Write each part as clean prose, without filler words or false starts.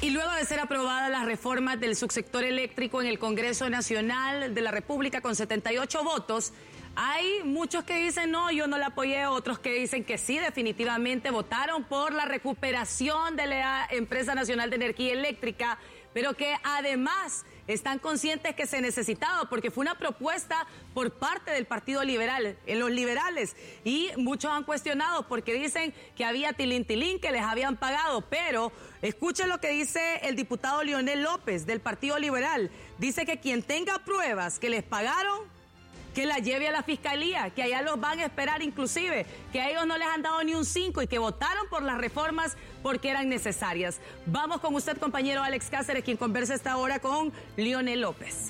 Y luego de ser aprobadas las reformas del subsector eléctrico en el Congreso Nacional de la República con 78 votos, hay muchos que dicen no, yo no la apoyé, otros que dicen que sí, definitivamente votaron por la recuperación de la Empresa Nacional de Energía Eléctrica, pero que además están conscientes que se necesitaba, porque fue una propuesta por parte del Partido Liberal, en los liberales, y muchos han cuestionado porque dicen que había tilín, que les habían pagado, pero escuchen lo que dice el diputado Leonel López del Partido Liberal. Dice que quien tenga pruebas que les pagaron, que la lleve a la fiscalía, que allá los van a esperar inclusive, que a ellos no les han dado ni un 5 y que votaron por las reformas porque eran necesarias. Vamos con usted, compañero Alex Cáceres, quien conversa esta hora con Leonel López.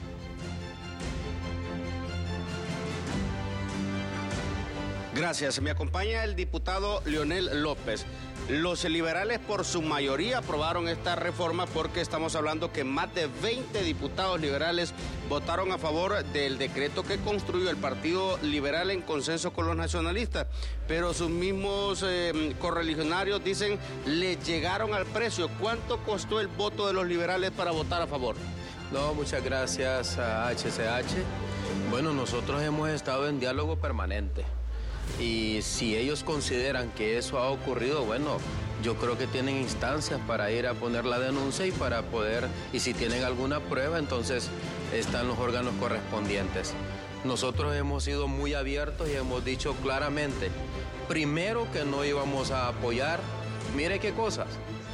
Gracias. Me acompaña el diputado Leonel López. Los liberales por su mayoría aprobaron esta reforma porque estamos hablando que más de 20 diputados liberales votaron a favor del decreto que construyó el Partido Liberal en consenso con los nacionalistas. Pero sus mismos correligionarios dicen le llegaron al precio. ¿Cuánto costó el voto de los liberales para votar a favor? No, muchas gracias a HCH. Bueno, nosotros hemos estado en diálogo permanente. Y si ellos consideran que eso ha ocurrido, bueno, yo creo que tienen instancias para ir a poner la denuncia y para poder, y si tienen alguna prueba, entonces están los órganos correspondientes. Nosotros hemos sido muy abiertos y hemos dicho claramente, primero que no íbamos a apoyar, mire qué cosas,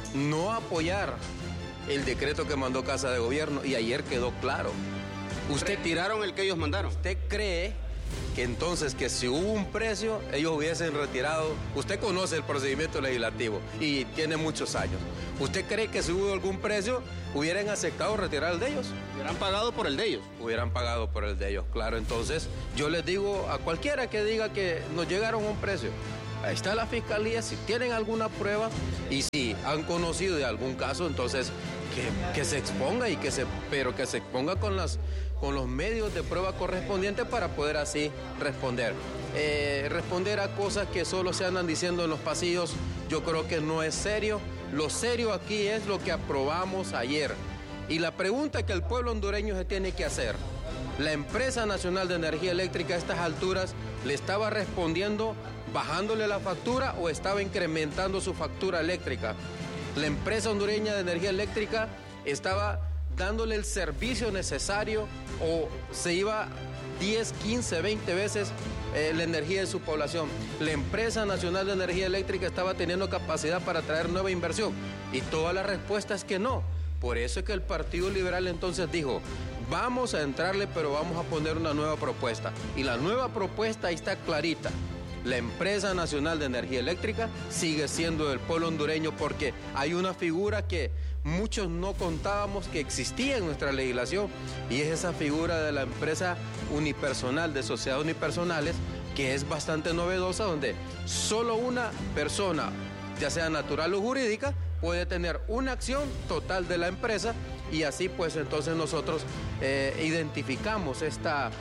no apoyar el decreto que mandó Casa de Gobierno, y ayer quedó claro. ¿Usted tiraron el que ellos mandaron? ¿Usted cree que entonces que si hubo un precio, ellos hubiesen retirado? Usted conoce el procedimiento legislativo y tiene muchos años. ¿Usted cree que si hubo algún precio, hubieran aceptado retirar el de ellos? ¿Hubieran pagado por el de ellos? Hubieran pagado por el de ellos, claro. Entonces, yo les digo a cualquiera que diga que nos llegaron a un precio, ahí está la fiscalía, si tienen alguna prueba y si han conocido de algún caso, entonces que se exponga, pero que se exponga con los medios de prueba correspondientes para poder así responder. Responder a cosas que solo se andan diciendo en los pasillos, yo creo que no es serio. Lo serio aquí es lo que aprobamos ayer. Y la pregunta que el pueblo hondureño se tiene que hacer, ¿la Empresa Nacional de Energía Eléctrica a estas alturas le estaba respondiendo bajándole la factura o estaba incrementando su factura eléctrica? La Empresa Hondureña de Energía Eléctrica estaba dándole el servicio necesario o se iba 10, 15, 20 veces la energía de su población. La Empresa Nacional de Energía Eléctrica estaba teniendo capacidad para traer nueva inversión y toda la respuesta es que no. Por eso es que el Partido Liberal entonces dijo, vamos a entrarle, pero vamos a poner una nueva propuesta. Y la nueva propuesta ahí está clarita. La Empresa Nacional de Energía Eléctrica sigue siendo del pueblo hondureño porque hay una figura que muchos no contábamos que existía en nuestra legislación y es esa figura de la empresa unipersonal, de sociedades unipersonales, que es bastante novedosa, donde solo una persona, ya sea natural o jurídica, puede tener una acción total de la empresa y así pues entonces nosotros identificamos esta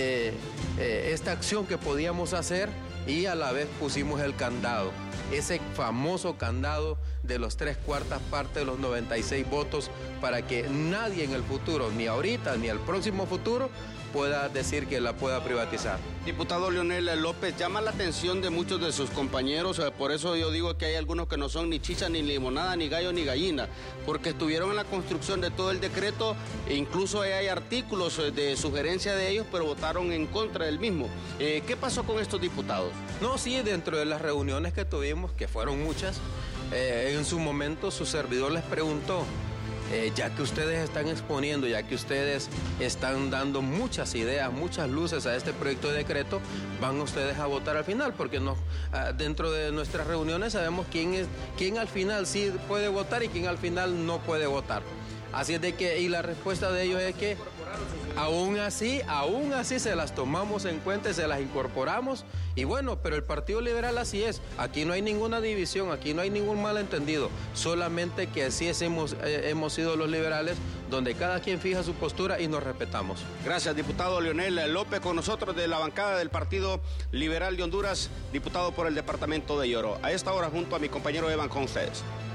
acción que podíamos hacer y a la vez pusimos el candado, ese famoso candado de los 3/4 partes de los 96 votos para que nadie en el futuro, ni ahorita ni el próximo futuro, pueda decir que la pueda privatizar. Diputado Leonel López, llama la atención de muchos de sus compañeros, por eso yo digo que hay algunos que no son ni chicha, ni limonada, ni gallo, ni gallina, porque estuvieron en la construcción de todo el decreto, e incluso hay artículos de sugerencia de ellos, pero votaron en contra del mismo. ¿Qué pasó con estos diputados? No, sí, dentro de las reuniones que tuvimos, que fueron muchas, en su momento su servidor les preguntó, ya que ustedes están exponiendo, ya que ustedes están dando muchas ideas, muchas luces a este proyecto de decreto, van ustedes a votar al final, porque dentro de nuestras reuniones sabemos quién al final sí puede votar y quién al final no puede votar. Así es de que, y la respuesta de ellos es que aún así se las tomamos en cuenta y se las incorporamos. Y bueno, pero el Partido Liberal así es. Aquí no hay ninguna división, aquí no hay ningún malentendido. Solamente que así hemos sido los liberales, donde cada quien fija su postura y nos respetamos. Gracias, diputado Leonel López, con nosotros de la bancada del Partido Liberal de Honduras, diputado por el departamento de Lloro. A esta hora junto a mi compañero Evan con ustedes.